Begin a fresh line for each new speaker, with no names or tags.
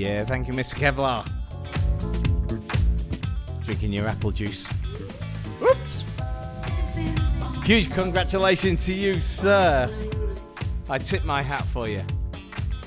Yeah, thank you, Mr. Kevlar. Drinking your apple juice. Whoops. Huge congratulations to you, sir. I tip my hat for you.